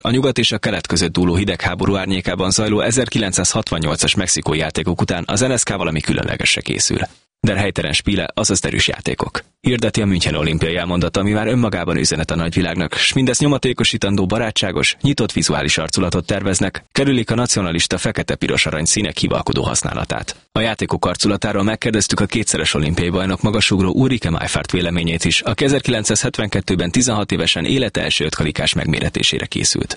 A nyugat és a kelet között dúló hidegháború árnyékában zajló 1968-as mexikói játékok után az NSK valami különlegesre készül. Der helytelen Spiele, azaz derűs játékok. Hirdeti a München olimpiai elmondata, ami már önmagában üzenet a nagyvilágnak, s mindezt nyomatékosítandó barátságos, nyitott vizuális arculatot terveznek, kerülik a nacionalista fekete-piros-arany színek hivalkodó használatát. A játékok arculatáról megkérdeztük a kétszeres olimpiai bajnok magasugró Ulrike Maifert véleményét is, aki 1972-ben 16 évesen élete első ötkarikás megméretésére készült.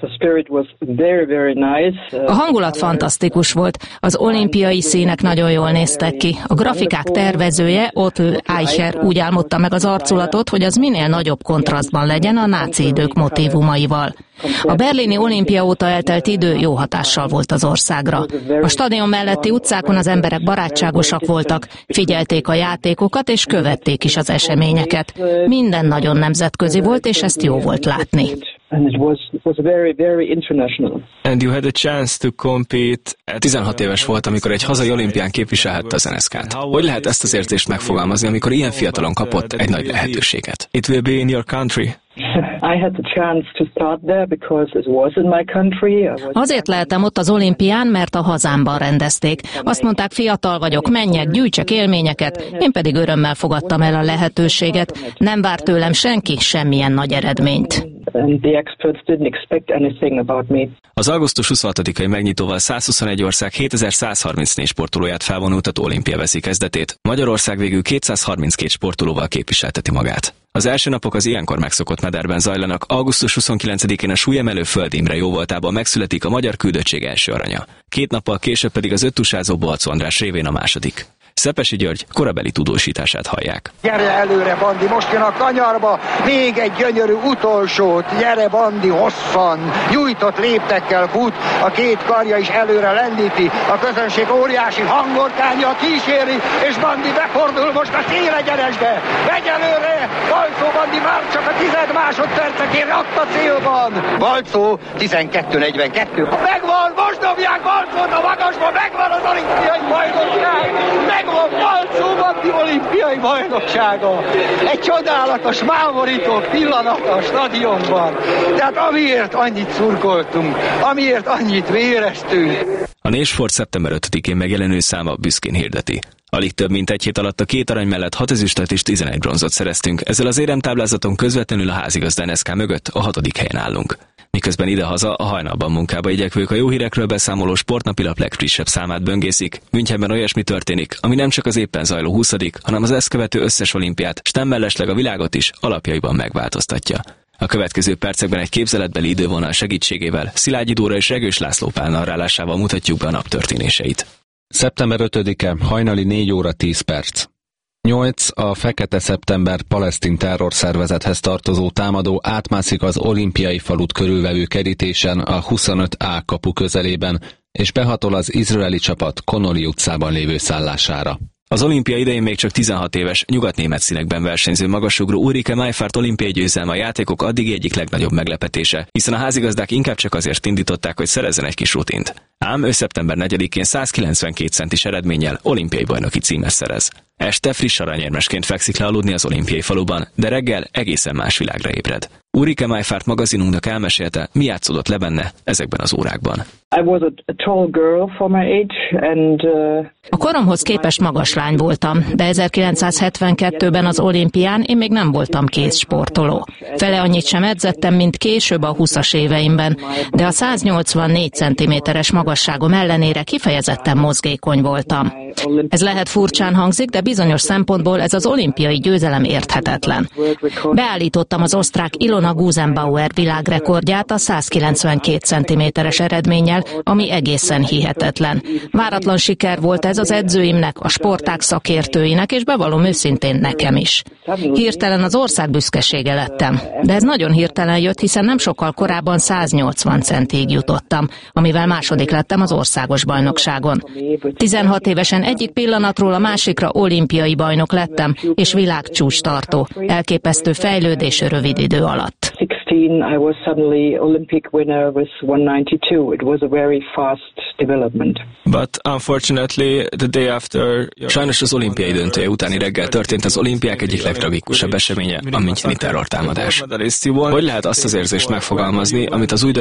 A hangulat fantasztikus volt, az olimpiai színek nagyon jól néztek ki. A grafikák tervezője, Otto Eicher úgy álmodta meg az arculatot, hogy az minél nagyobb kontrasztban legyen a náci idők motívumaival. A berlini olimpia óta eltelt idő jó hatással volt az országra. A stadion melletti utcákon az emberek barátságosak voltak, figyelték a játékokat és követték is az eseményeket. Minden nagyon nemzetközi volt, és ezt jó volt látni. And it was very, very international. And you had a chance to compete. 16 éves volt, amikor egy hazai olimpián képviselhette az NSK-t. Hogy lehet ezt az érzést megfogalmazni, amikor ilyen fiatalon kapott egy nagy lehetőséget? It will be in your country. I had the chance to start there because it was in my country. Azért lehetem ott az olimpián, mert a hazámban rendezték. Azt mondták, fiatal vagyok, menjek, gyűjtsek élményeket, én pedig örömmel fogadtam el a lehetőséget. Nem várt tőlem senki semmilyen nagy eredményt. Az augusztus 26-ai megnyitóval 121 ország 7134 sportolóját felvonultató olimpia veszi kezdetét. Magyarország végül 232 sportolóval képviselteti magát. Az első napok az ilyenkor megszokott mederben zajlanak, augusztus 29-én a súlyemelő Föld Imre jóvoltában megszületik a magyar küldöttség első aranya. 2 nappal később pedig az öttusázó Balczó András révén a második. Szepesi György korabeli tudósítását hallják. Gyere előre, Bandi, most jön a kanyarba, még egy gyönyörű utolsót, gyere Bandi, hosszan, nyújtott léptekkel fut, a két karja is előre lendíti, a közönség óriási hangorkánja kíséri, és Bandi befordul most a célegyenesbe, megy előre, Balczó Bandi már csak a 10 másodpercekére ott a célban. Balczó 12:42. Megvan, most dobják Balczót a magasba, megvan az olimpiai bajnokság, megvan Balczó Bandi olimpiai bajnoksága. Egy csodálatos, mámorító pillanat a stadionban. Tehát amiért annyit szurkoltunk, amiért annyit véreztünk. A Nésfort szeptember 5-én megjelenő száma büszkén hirdeti. Alig több mint egy hét alatt a 2 arany mellett 6 ezüstöt és 11 bronzot szereztünk, ezzel az éremtáblázaton közvetlenül a házigazda NSK mögött a 6. helyen állunk. Miközben idehaza a hajnalban munkába igyekvők a jó hírekről beszámoló Sportnapilap legfrissebb számát böngészik. Münchenben olyasmi történik, ami nem csak az éppen zajló 20., hanem az ezt követő összes olimpiát, s nem mellesleg a világot is alapjaiban megváltoztatja. A következő percekben egy képzeletbeli idővonal segítségével Szilágyi Dóra és Regős László Pál narrálásával mutatjuk be a nap történéseit. Szeptember 5-e, hajnali 4 óra 10 perc. 8. A Fekete Szeptember palesztin terrorszervezethez tartozó támadó átmászik az olimpiai falut körülvevő kerítésen a 25A kapu közelében, és behatol az izraeli csapat Connolly utcában lévő szállására. Az olimpia idején még csak 16 éves, nyugatnémet színekben versenyző magasugró Ulrike Maifert olimpiai győzelme a játékok addigi egyik legnagyobb meglepetése, hiszen a házigazdák inkább csak azért indították, hogy szerezzen egy kis rutint. Ám ő szeptember 4-én 192 centis eredménnyel olimpiai bajnoki címet szerez. Este friss aranyérmesként fekszik le aludni az olimpiai faluban, de reggel egészen más világra ébred. Ulrike Maifert magazinunknak elmesélte, mi játszódott le benne ezekben az órákban. A koromhoz képest magas lány voltam, de 1972-ben az olimpián én még nem voltam kézsportoló. Fele annyit sem edzettem, mint később a 20-as éveimben, de a 184 cm-es magasságom ellenére kifejezetten mozgékony voltam. Ez lehet furcsán hangzik, de bizonyos szempontból ez az olimpiai győzelem érthetetlen. Beállítottam az osztrák Ilona Gusenbauer világrekordját a 192 cm-es eredménnyel, ami egészen hihetetlen. Váratlan siker volt ez az edzőimnek, a sportág szakértőinek, és bevallom őszintén nekem is. Hirtelen az ország büszkesége lettem, de ez nagyon hirtelen jött, hiszen nem sokkal korábban 180 centig jutottam, amivel második lettem az országos bajnokságon. 16 évesen egyik pillanatról a másikra olimpiai bajnok lettem, és világcsúcs tartó. Elképesztő fejlődés rövid idő alatt. I was suddenly Olympic winner with 192. It was a very fast development. But unfortunately, the day after... Sajnos az olimpiai döntője utáni reggel történt az olimpiák egyik legtragikusabb eseménye, a müncheni terrortámadás. Hogy lehet azt az érzést megfogalmazni, amit az új